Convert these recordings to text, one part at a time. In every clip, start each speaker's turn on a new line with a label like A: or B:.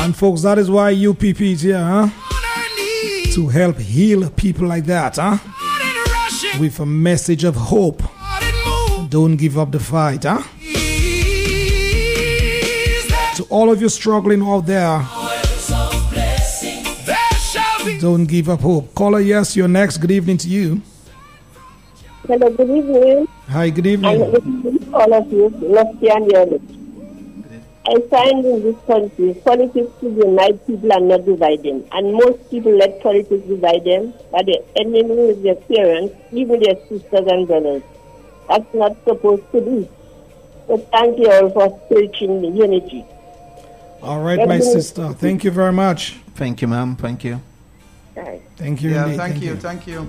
A: And folks, that is why UPP is here, huh? To help heal people like that, huh? With a message of hope. Don't give up the fight, huh? To all of you struggling out there, don't give up hope. Caller, yes, you're next. Good evening to you.
B: Hello, good evening.
A: Hi, good evening.
B: All of you, Lofty and Yellow. I find in this country, politics to unite people and not divide them. And most people let politics divide them by the enemy with their parents, even their sisters and brothers. That's not supposed to be. So thank you all for preaching the unity.
A: All right, my sister. Thank you very much.
C: Thank you, ma'am. Thank you.
A: Thank you.
C: Yeah,
A: indeed.
C: thank you.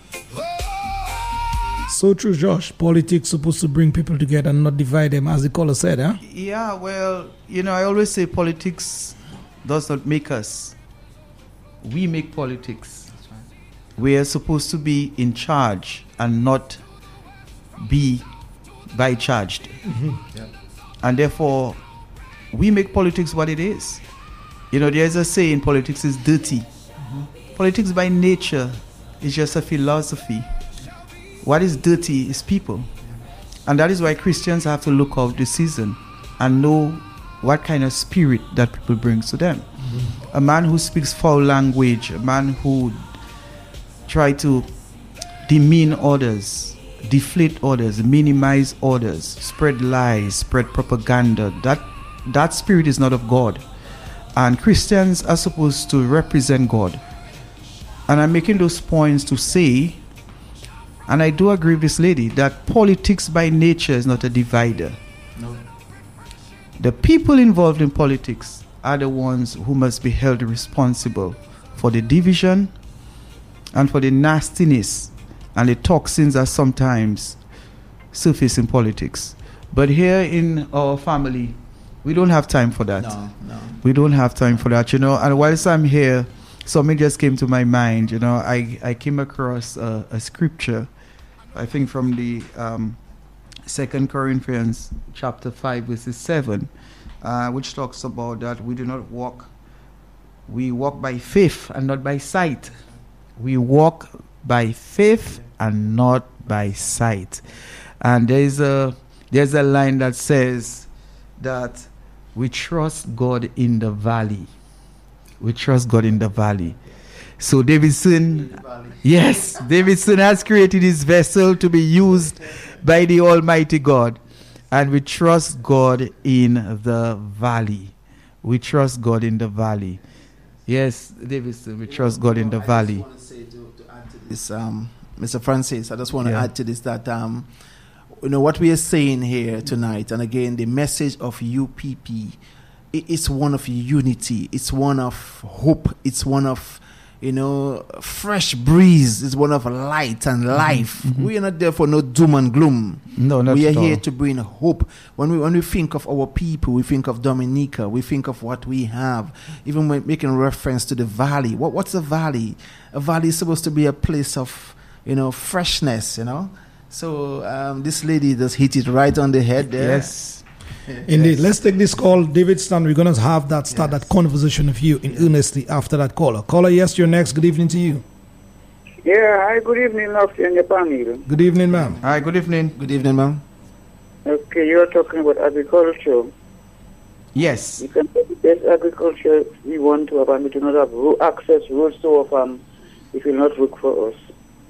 A: So true, Josh. Politics supposed to bring people together and not divide them, as the caller said, huh?
C: Yeah, well, I always say politics does not make us. We make politics. That's right. We are supposed to be in charge and not be by charged.
A: Mm-hmm.
C: Yeah. And therefore, we make politics what it is. There's a saying, politics is dirty. Mm-hmm. Politics by nature is just a philosophy. What is dirty is people. And that is why Christians have to look out the season and know what kind of spirit that people brings to them. Mm-hmm. A man who speaks foul language, a man who try to demean others, deflate others, minimize others, spread lies, spread propaganda, that spirit is not of God. And Christians are supposed to represent God. And I'm making those points to say, and I do agree with this lady, that politics by nature is not a divider. No. The people involved in politics are the ones who must be held responsible for the division and for the nastiness and the toxins that sometimes surface in politics. But here in our family, we don't have time for that.
D: No.
C: We don't have time for that, And whilst I'm here, something just came to my mind, I came across a scripture, I think from the 2 Corinthians chapter 5 verses 7, which talks about that we walk by faith and not by sight. We walk by faith and not by sight. And there's a line that says that we trust God in the valley. We trust God in the valley. So Davidson has created his vessel to be used by the Almighty God. And we trust God in the valley. We trust God in the valley. Yes, Davidson, we trust God in the valley.
D: I just want to say to add to this, Mr. Francis, I just want to add to this that, what we are saying here tonight, and again, the message of UPP, it's one of unity. It's one of hope. It's one of, fresh breeze. It's one of light and life. Mm-hmm. We are not there for no doom and gloom.
C: No, not
D: we are
C: at
D: here
C: all.
D: to bring hope. When we think of our people, we think of Dominica. We think of what we have. Even when making reference to the valley. What's a valley? A valley is supposed to be a place of, freshness. So this lady just hit it right on the head there.
C: Yes.
A: Indeed. Let's take this call. David Stan, we're going to have that conversation with you in earnestly after that caller. Caller, yes, you're next. Good evening to you.
E: Yeah, hi, good evening, Lofty and your panel.
A: Good evening, ma'am.
C: Hi, good evening.
D: Good evening, ma'am.
E: Okay, you're talking about agriculture.
C: Yes.
E: You can take the best agriculture we want to have, and we do not have access roads to our farm. It will not work for us.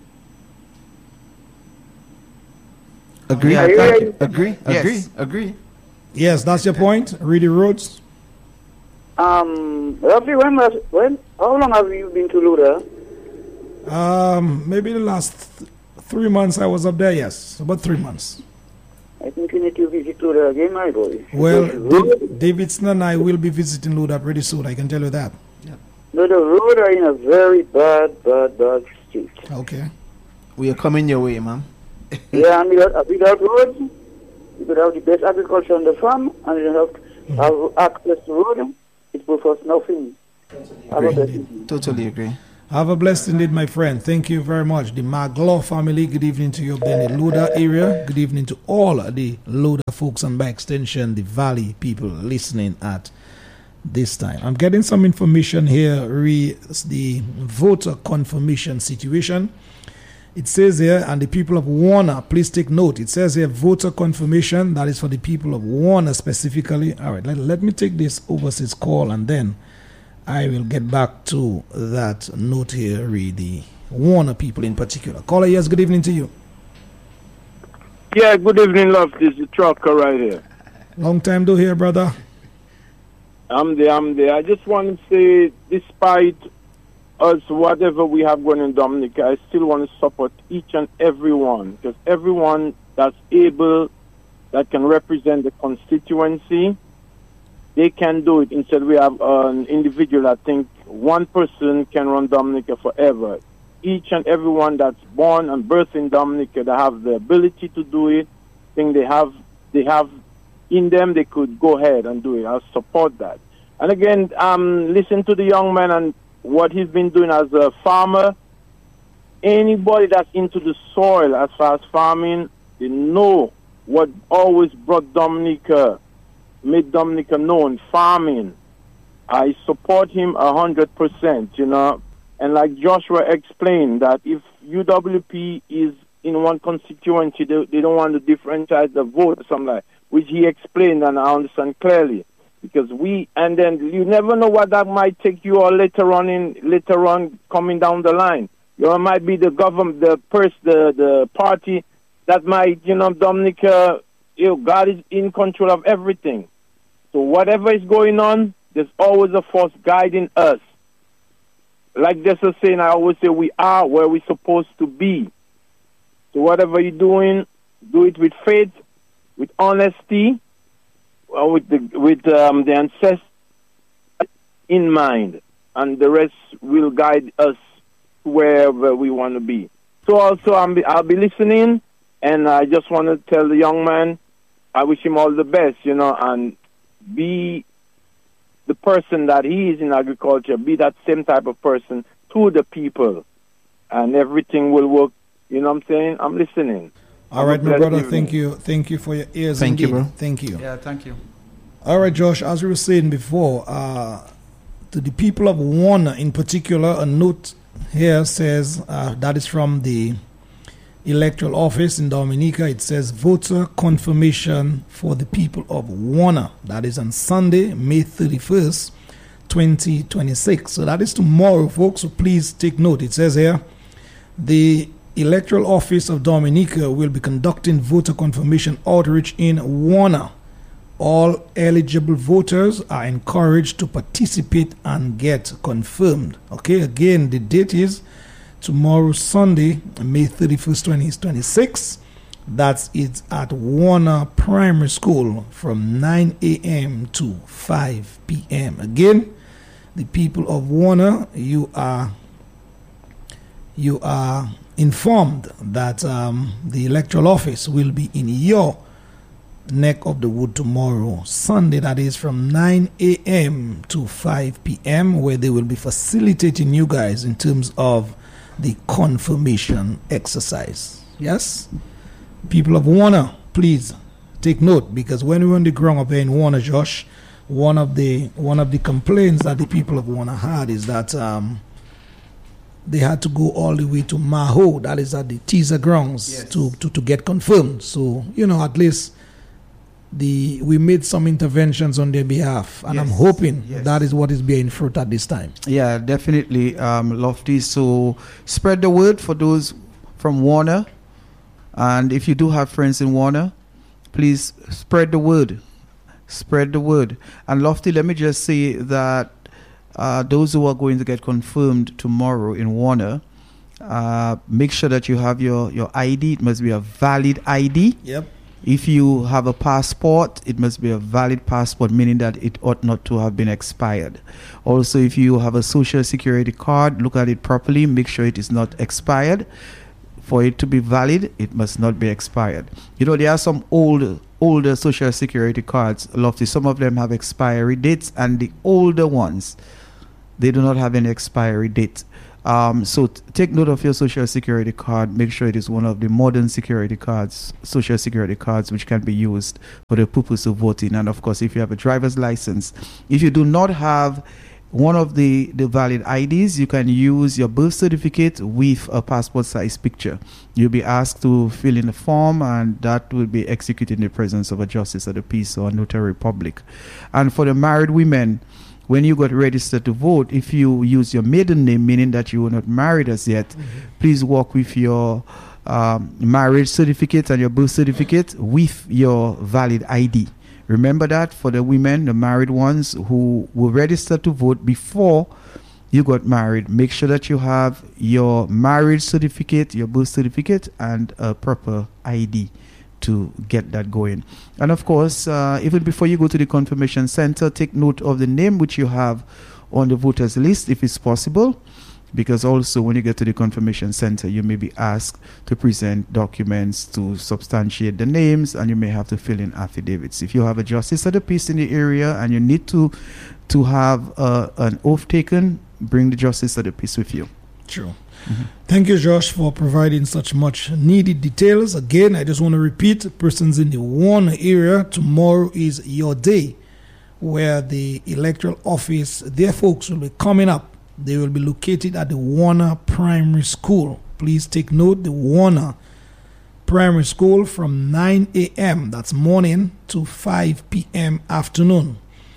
D: Agree.
C: Yeah,
E: thank
C: you.
D: Agree.
A: Yes, that's your point. Read the roads.
E: Roughly how long have you been to Luda?
A: Maybe the last 3 months I was up there, yes. About 3 months.
E: I think you need to visit Luda again, my boy.
A: Well, Davidson and I will be visiting Luda pretty soon, I can tell you that.
E: No, the road are in a very bad state.
A: Okay.
D: We are coming your way, ma'am.
E: Yeah, and without roads, you could have the best agriculture on the farm, and you have access to road. It will cost nothing.
D: Totally agree.
A: Have a blessed indeed, my friend. Thank you very much. The Maglaw family, good evening to you up there in the Luda area. Good evening to all the Luda folks and by extension, the Valley people listening at this time. I'm getting some information here re the voter confirmation situation. It says here, and the people of Warner, please take note. It says here, voter confirmation. That is for the people of Warner specifically. All right, let me take this overseas call, and then I will get back to that note here, read the Warner people in particular. Caller, yes, good evening to you.
F: Yeah, good evening, love. This is the trucker right here.
A: Long time to hear, brother.
F: I'm there. I just want to say, despite us, whatever we have going in Dominica, I still want to support each and every one, because everyone that's able, that can represent the constituency, they can do it. Instead, we have an individual that think one person can run Dominica forever. Each and everyone that's born and birthed in Dominica, that have the ability to do it, think they have in them, they could go ahead and do it. I'll support that. And again, listen to the young man and what he's been doing as a farmer. Anybody that's into the soil as far as farming, they know what always brought Dominica, made Dominica known, farming. I support him 100%, you know. And like Joshua explained, that if UWP is in one constituency, they don't want to differentiate the vote or something like that, which he explained, and I understand clearly. Because and then you never know what that might take you or later on coming down the line. You know, it might be the government, the party that might, you know, Dominica, you know, God is in control of everything. So whatever is going on, there's always a force guiding us. Like this is saying, I always say we are where we're supposed to be. So whatever you're doing, do it with faith, with honesty, with the ancestors in mind, and the rest will guide us wherever we want to be. So also, I'll be listening, and I just want to tell the young man, I wish him all the best, you know, and be the person that he is in agriculture, be that same type of person to the people, and everything will work. You know what I'm saying? I'm listening.
A: All right, my brother, thank you. Thank you for your ears.
D: Thank you, bro.
A: Thank you.
C: Yeah, thank you.
A: All right, Josh, as we were saying before, to the people of Warner in particular, a note here says, that is from the electoral office in Dominica. It says, voter confirmation for the people of Warner. That is on Sunday, May 31st, 2026. So that is tomorrow, folks. So please take note. It says here, the Electoral Office of Dominica will be conducting voter confirmation outreach in Warner. All eligible voters are encouraged to participate and get confirmed. Okay, again, the date is tomorrow, Sunday, May 31st, 2026. That's it at Warner Primary School from 9 a.m. to 5 p.m. Again, the people of Warner, you are informed that the electoral office will be in your neck of the wood tomorrow, Sunday, that is from 9 a.m. to 5 p.m., where they will be facilitating you guys in terms of the confirmation exercise. Yes? People of Warner, please take note, because when we were on the ground up here in Warner, Josh, one of the complaints that the people of Warner had is that they had to go all the way to Maho, that is at the teaser grounds, yes, to get confirmed. So, you know, at least we made some interventions on their behalf, and yes, I'm hoping that is what is bearing fruit at this time. Yeah,
C: definitely, Lofty. So spread the word for those from Warner, and if you do have friends in Warner, please spread the word. Spread the word. And Lofty, let me just say that those who are going to get confirmed tomorrow in Warner, make sure that you have your ID. It must be a valid ID.
A: Yep.
C: If you have a passport, it must be a valid passport, meaning that it ought not to have been expired. Also, if you have a social security card, look at it properly. Make sure it is not expired. For it to be valid, it must not be expired. You know, there are some older social security cards, Lofty. Some of them have expiry dates, and the older ones, they do not have any expiry date. So take note of your social security card. Make sure it is one of the modern security cards, social security cards, which can be used for the purpose of voting. And of course, if you have a driver's license, if you do not have one of the valid IDs, you can use your birth certificate with a passport size picture. You'll be asked to fill in a form, and that will be executed in the presence of a justice of the peace or a notary public. And for the married women, when you got registered to vote, if you use your maiden name, meaning that you were not married as yet, please walk with your marriage certificate and your birth certificate with your valid ID. Remember that for the women, the married ones who were registered to vote before you got married, make sure that you have your marriage certificate, your birth certificate, and a proper ID to get that going. And of course, even before you go to the confirmation center, take note of the name which you have on the voters list if it's possible, because also when you get to the confirmation center, you may be asked to present documents to substantiate the names, and you may have to fill in affidavits. If you have a justice of the peace in the area and you need to have an oath taken, bring the justice of the peace with you.
A: True. Thank you, Josh, for providing such much needed details. Again, I just want to repeat, persons in the Warner area, tomorrow is your day where the electoral office, their folks will be coming up. They will be located at the Warner Primary School. Please take note, the Warner Primary School from 9 a.m., that's morning, to 5 p.m. afternoon.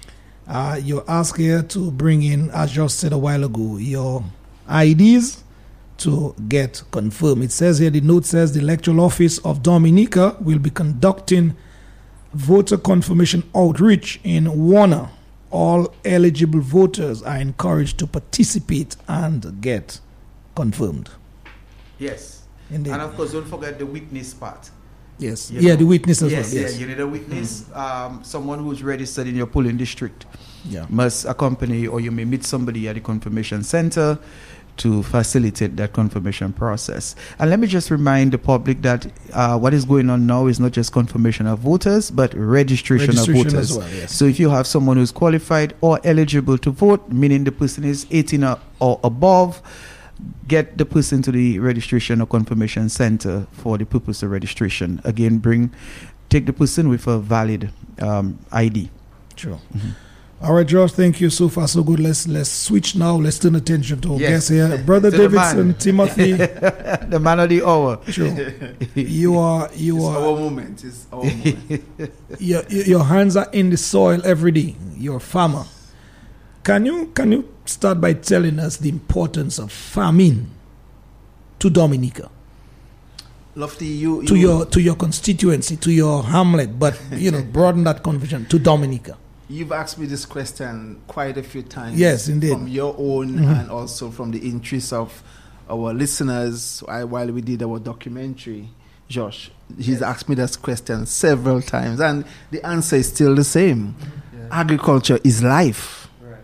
A: You're asked here to bring in, as Josh said a while ago, your IDs to get confirmed. It says here, the note says the electoral office of Dominica will be conducting voter confirmation outreach in Warner. All eligible voters are encouraged to participate and get confirmed.
C: Yes.
A: Indeed.
C: And of course, don't forget the witness part.
A: Yes.
C: You know?
A: The witness as
C: yes,
A: well. Yes.
C: Yeah, you need a witness, someone who's registered in your polling district.
A: Yeah.
C: Must accompany, or you may meet somebody at the confirmation center to facilitate that confirmation process. And let me just remind the public that what is going on now is not just confirmation of voters, but registration of voters.
A: As well, yes.
C: So if you have someone who's qualified or eligible to vote, meaning the person is 18 or above, get the person to the registration or confirmation center for the purpose of registration. Again, take the person with a valid ID.
A: True. All right, Josh, thank you. So far, so good. Let's switch now. Let's turn attention to our guests here. Brother Davidson, Timothy.
C: The man of the hour.
A: Sure. You are.
D: It's our moment. It's our moment.
A: Your hands are in the soil every day. You're a farmer. Can you start by telling us the importance of farming to Dominica?
D: Lofty,
A: to your constituency, to your hamlet, but broaden that conversation to Dominica.
D: You've asked me this question quite a few times.
A: Yes, indeed.
D: From your own and also from the interest of our listeners while we did our documentary. Josh, he's asked me this question several times, and the answer is still the same. Yeah. Agriculture is life.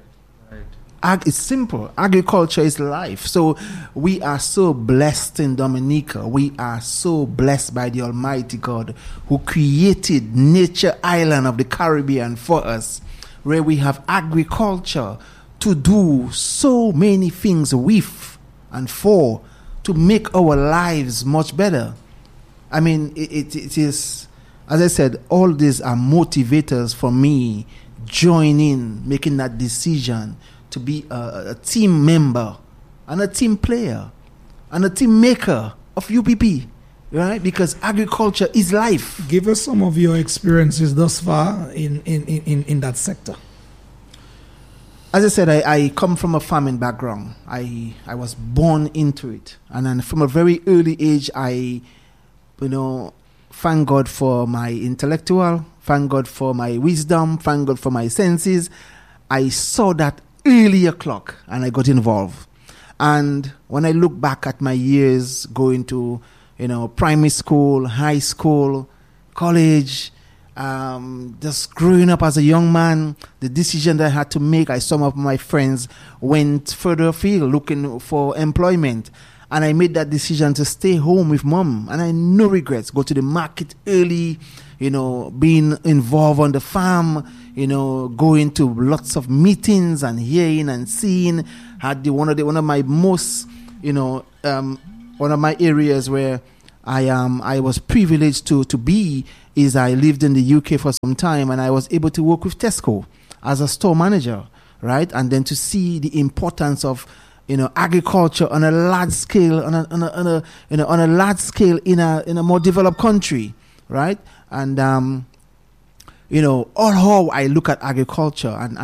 D: It's simple. Agriculture is life. So we are so blessed in Dominica. We are so blessed by the Almighty God who created Nature Island of the Caribbean for us, where we have agriculture to do so many things with and for, to make our lives much better. I mean, it is, as I said, all these are motivators for me joining, making that decision to be a team member and a team player and a team maker of UPP, right? Because agriculture is life.
A: Give us some of your experiences thus far in that sector.
D: As I said, I come from a farming background. I was born into it. And then from a very early age, I thank God for my intellectual, thank God for my wisdom, thank God for my senses. I saw that earlier clock and I got involved. And when I look back at my years going to primary school, high school, college, just growing up as a young man, the decision that I had to make, some of my friends went further afield looking for employment, and I made that decision to stay home with mom, and I no regrets. Go to the market early, being involved on the farm, going to lots of meetings and hearing and seeing. Had one of my most, one of my areas where I was privileged to be is I lived in the UK for some time, and I was able to work with Tesco as a store manager, right? And then to see the importance of agriculture on a large scale, on a large scale in a more developed country, right? And all how I look at agriculture and